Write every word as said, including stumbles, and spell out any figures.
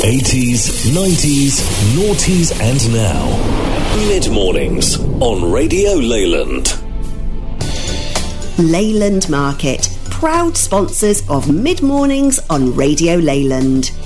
eighties, nineties, noughties and now. Mid-mornings on Radio Leyland. Leyland Market, proud sponsors of Mid-mornings on Radio Leyland.